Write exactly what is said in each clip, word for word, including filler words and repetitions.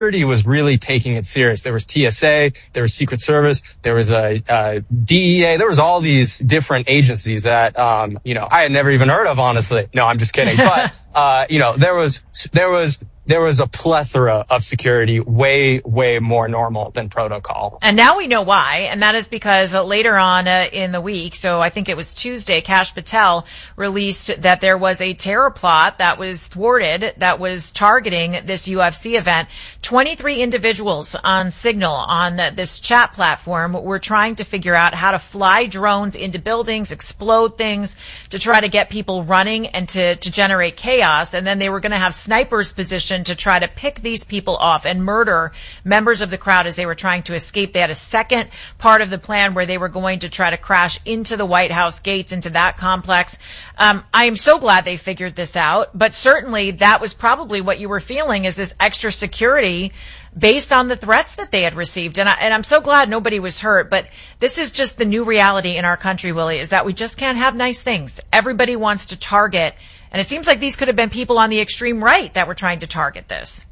security was really taking it serious. There was T S A, there was Secret Service, there was a, a D E A, there was all these different agencies that, um, you know, I had never even heard of, honestly. No, I'm just kidding. But, uh, you know, there was, there was, there was a plethora of security, way, way more normal than protocol. And now we know why, and that is because uh, later on uh, in the week, so I think it was Tuesday, Kash Patel released that there was a terror plot that was thwarted, that was targeting this U F C event. twenty-three individuals on Signal, on uh, this chat platform, were trying to figure out how to fly drones into buildings, explode things, to try to get people running and to, to generate chaos. And then they were going to have snipers positioned to try to pick these people off and murder members of the crowd as they were trying to escape. They had a second part of the plan where they were going to try to crash into the White House gates, into that complex. Um, I am so glad they figured this out, but certainly that was probably what you were feeling, is this extra security based on the threats that they had received. And, I, and I'm so glad nobody was hurt, but this is just the new reality in our country, Willie, is that we just can't have nice things. Everybody wants to target. And it seems like these could have been people on the extreme right that were trying to target this.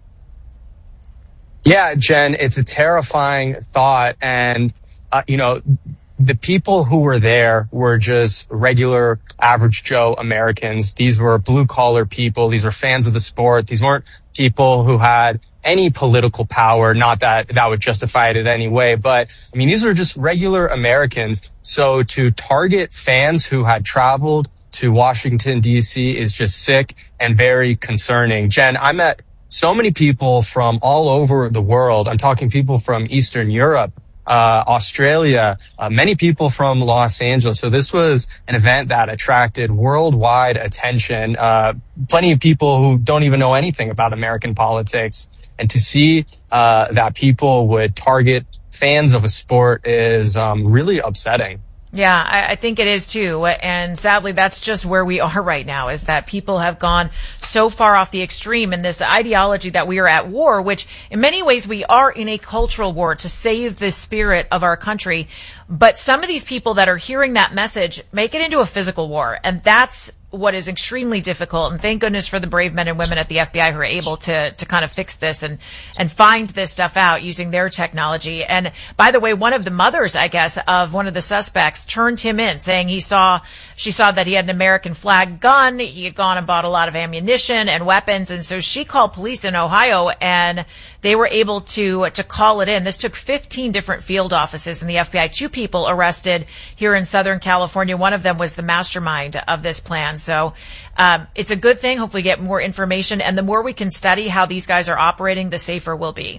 Yeah, Jen, it's a terrifying thought. And, uh, you know, the people who were there were just regular, average Joe Americans. These were blue collar people. These were fans of the sport. These weren't people who had any political power. Not that that would justify it in any way, but I mean, these are just regular Americans. So to target fans who had traveled to Washington, D C is just sick and very concerning. Jen, I met so many people from all over the world. I'm talking people from Eastern Europe, uh, Australia, uh, many people from Los Angeles. So this was an event that attracted worldwide attention. Uh, plenty of people who don't even know anything about American politics. And to see, uh, that people would target fans of a sport is, um, really upsetting. Yeah, I, I think it is too. And sadly, that's just where we are right now, is that people have gone so far off the extreme in this ideology that we are at war, which in many ways we are in a cultural war to save the spirit of our country. But some of these people that are hearing that message make it into a physical war. And that's what is extremely difficult. And thank goodness for the brave men and women at the F B I who are able to, to kind of fix this and, and find this stuff out using their technology. And by the way, one of the mothers, I guess, of one of the suspects turned him in, saying he saw, she saw that he had an American flag gun. He had gone and bought a lot of ammunition and weapons. And so she called police in Ohio, and they were able to, to call it in. This took fifteen different field offices in the F B I. Two people arrested here in Southern California. One of them was the mastermind of this plan. So um, it's a good thing. Hopefully get more information. And the more we can study how these guys are operating, the safer we'll be.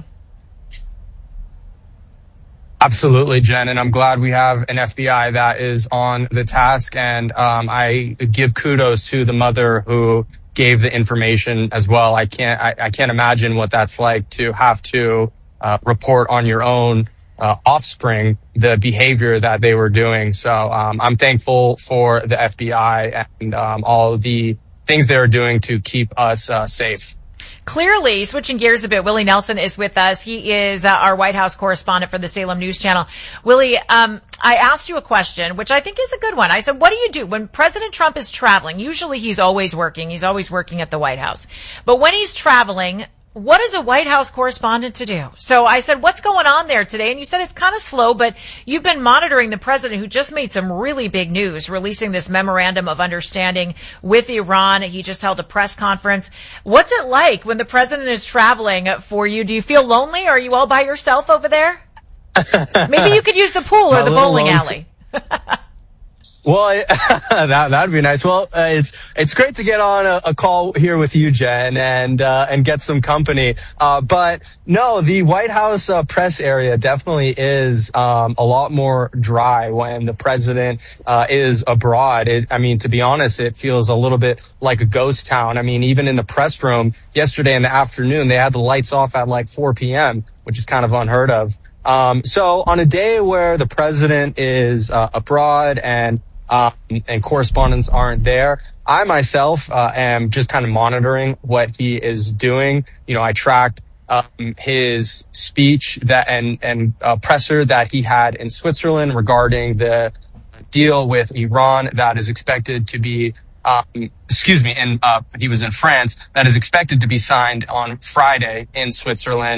Absolutely, Jen. And I'm glad we have an F B I that is on the task. And um, I give kudos to the mother who gave the information as well. I can't, I, I can't imagine what that's like to have to uh, report on your own uh, offspring the behavior that they were doing. So um, I'm thankful for the F B I and um, all the things they're doing to keep us uh, safe. Clearly, switching gears a bit, Willie Nelson is with us. He is uh, our White House correspondent for the Salem News Channel. Willie, um, I asked you a question, which I think is a good one. I said, what do you do when President Trump is traveling? Usually he's always working. He's always working at the White House. But when he's traveling, what is a White House correspondent to do? So I said, what's going on there today? And you said it's kind of slow, but you've been monitoring the president, who just made some really big news, releasing this memorandum of understanding with Iran. He just held a press conference. What's it like when the president is traveling for you? Do you feel lonely? Or are you all by yourself over there? Maybe you could use the pool or the bowling alley. Well, that that'd be nice. Well, uh, it's it's great to get on a, a call here with you, Jen, and uh, and get some company. Uh, but no, the White House uh, press area definitely is um, a lot more dry when the president uh, is abroad. It, I mean, to be honest, it feels a little bit like a ghost town. I mean, even in the press room yesterday in the afternoon, they had the lights off at like four p.m., which is kind of unheard of. Um, so on a day where the president is uh, abroad and Um, and correspondents aren't there, I myself uh, am just kind of monitoring what he is doing. You know, I tracked um, his speech that and and uh, presser that he had in Switzerland regarding the deal with Iran that is expected to be um, excuse me, in, uh, he was in France, that is expected to be signed on Friday in Switzerland.